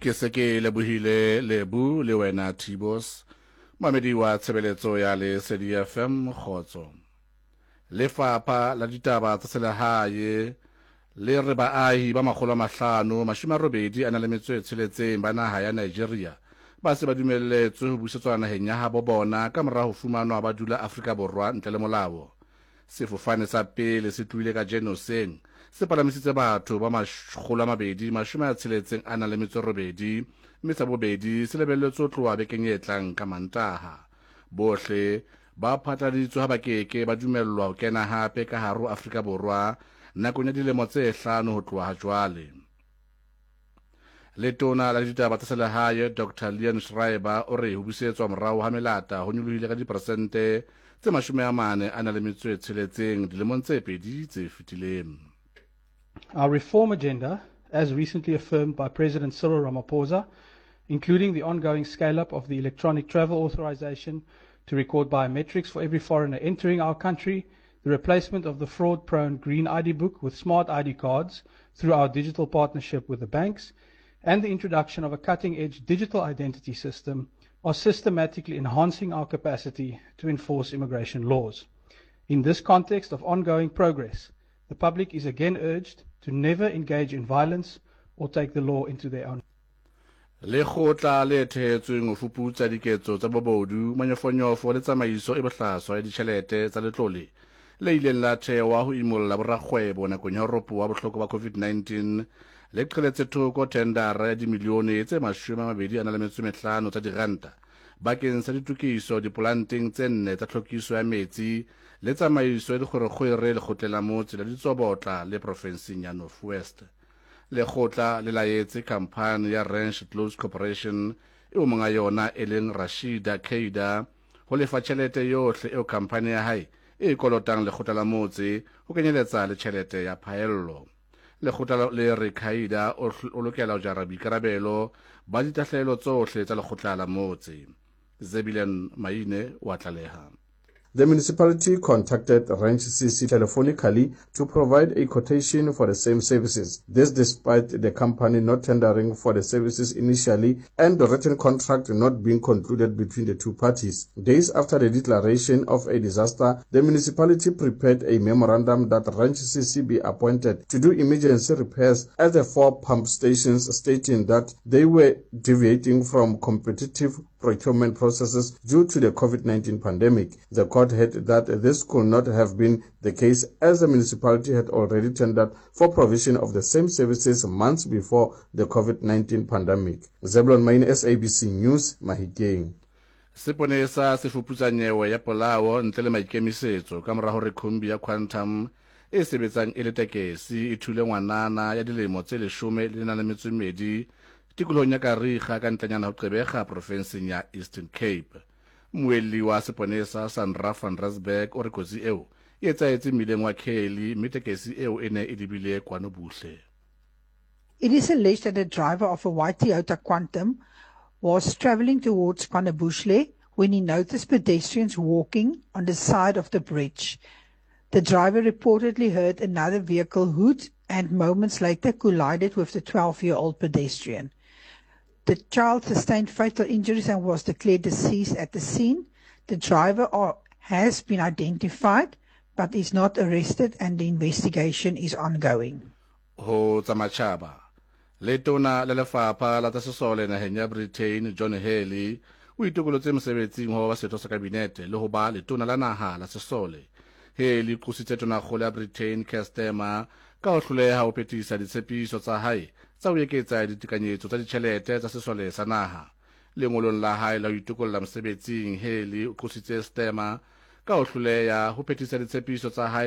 ke se ke lebohile lebu le wena Thibos mamedi wa tshebeletso ya le CDFM Khotso. Lefapha la ditaba tsa selehae le re baahi ba 580 a na le metswetsheletseng ba naha ya Nigeria ba se ba dumelletswe ho busetswa naheng ya habo bona ka mora ho fumanwa ba dula Afrika Borwa ntle le molao. Sefofane sa pele se tluile ka Jenoseng se palamisitse batho ba 268 a na le metswerobedi, mme sa bobedi se lebelletswe ho tloha bekeng e tlang ka Mantaha. Bohle ba phatlaladitswe ha ba keke ba dumellwa ho kena hape ka hare ho Afrika Borwa nakong ya dilemo tse 5 ho tloha jwale. Letona la ditaba tsa selehae Dr. Leon Schreiber o re ho busetswa morao ha melata ho nyolohile ka diperesente tse 40 a na le metswetsheletseng dilemong tse 2 tse fetileng. Our reform agenda, as recently affirmed by President Cyril Ramaphosa, including the ongoing scale-up of the electronic travel authorization to record biometrics for every foreigner entering our country, the replacement of the fraud-prone Green ID book with smart ID cards through our digital partnership with the banks, and the introduction of a cutting-edge digital identity system are systematically enhancing our capacity to enforce immigration laws. In this context of ongoing progress, the public is again urged to never engage in violence or take the law into their own. Lekgotla le thehetsweng ho fuputsa diketso tsa bobodu, manyofonyofo le tsamaiso e bohlaswa ya ditjhelete tsa letlole le ileng la thewa ho imolla borakgwebo nakong ya ropo wa bohloko ba COVID-19 le qheletse thoko tendara ya dimilione tse 25 tsa diranta bakeng sa ditokiso dipolanteng tse 4 tsa tlhokiso ya metsi le tsamaiso ya dikgwerekgwere lekgotla motse la ditsobotla le profenseng ya North West. Lekgotla le laetse khampani ya Ranch Close Corporation eo monga yona e leng Rashida Keida ho lefa tjhelete yohle eo khampani ya hae e kolotang lekgotla la motse ho kenyeletsa le tjhelete ya phaello. Lekgotla le re Keida o lokela ho jara boikarabelo ba ditahlelo tsohle tsa lekgotla la motse. Zebilen Maine wa tlaleha. The municipality contacted Ranch CC telephonically to provide a quotation for the same services. This despite the company not tendering for the services initially and the written contract not being concluded between the two parties. Days after the declaration of a disaster, the municipality prepared a memorandum that Ranch CC be appointed to do emergency repairs at the 4 pump stations, stating that they were deviating from competitive procurement processes due to the COVID-19 pandemic. The court held that this could not have been the case as the municipality had already tendered for provision of the same services months before the COVID-19 pandemic. Zebulon Maine, SABC News, Mahikeng. Seponesa se fuputsa nyewe ya polao ntle le maikemisetso ka mora hore khumbi ya Quantum e sebetsang e le tekesi e thule ngwanana ya dilemo tse 12 tikolong ya Kariga ka ntlanyana ho qebega profenseng ya Eastern Cape. Moeli wa seponesa Sandra van Rensburg o re kotsi eo e etsaetse mmileng wa Kelly mme tekesi eo e ne e lebile kwano buhle. It is alleged that the driver of a white Toyota Quantum was traveling towards Kwanabushle when he noticed pedestrians walking on the side of the bridge. The driver reportedly heard another vehicle hoot and moments later collided with the 12-year-old pedestrian. The child sustained fatal injuries and was declared deceased at the scene. The driver has been identified but is not arrested and the investigation is ongoing. Ho tsamachaba letona le lefapha la tsa sesole naheng ya Britain John Haley o itokolotse mosebetsing ho ba setho sa kabinete le ho ba letona la naha la sesole. Haley qositse tonakgolo ya Britain Keir Starmer ka ho hloleha ho phethisa ditshepiso tsa hae tsa ho eketsa ditekanyetso tsa ditjhelete tsa sesole sa naha. Lengolong la hae la ho itokolla mosebetsing Haley o qositse Starmer ka ho hloleha ho phethisa ditshepiso tsa hae